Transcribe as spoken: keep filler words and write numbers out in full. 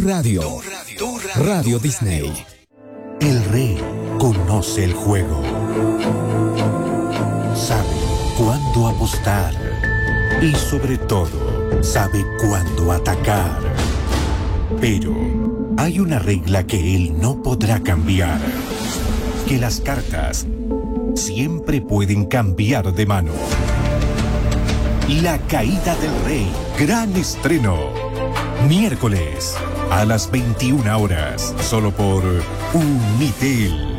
Radio. Tu radio. Tu radio. Radio Disney. El rey conoce el juego. Sabe cuándo apostar. Y sobre todo, sabe cuándo atacar. Pero hay una regla que él no podrá cambiar. Que las cartas siempre pueden cambiar de mano. La caída del rey. Gran estreno. Miércoles a las veintiuna horas. Solo por Unitel.